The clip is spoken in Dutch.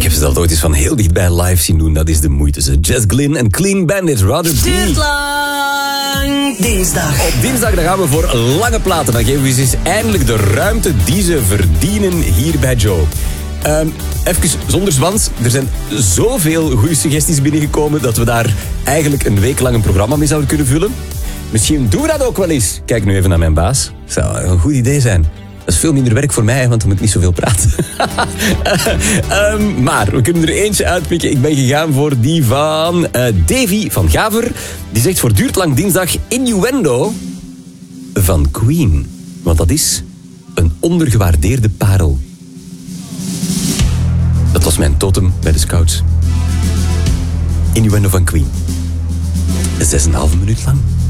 Ik heb ze dat ooit eens van heel dichtbij live zien doen. Dat is de moeite. Ze Jess Glynn en Clean Bandit. Rather Be. Duurt lang dinsdag. Op dinsdag dan gaan we voor lange platen. Dan geven we ze eens eindelijk de ruimte die ze verdienen hier bij Joe. Even zonder zwans. Er zijn zoveel goede suggesties binnengekomen dat we daar eigenlijk een week lang een programma mee zouden kunnen vullen. Misschien doen we dat ook wel eens. Kijk nu even naar mijn baas. Zou een goed idee zijn. Dat is veel minder werk voor mij, want dan moet ik niet zoveel praten. Maar we kunnen er eentje uitpikken. Ik ben gegaan voor die van Davy van Gaver. Die zegt voor duurt lang dinsdag Innuendo van Queen. Want dat is een ondergewaardeerde parel. Dat was mijn totem bij de scouts. Innuendo van Queen. 6,5 minuut lang.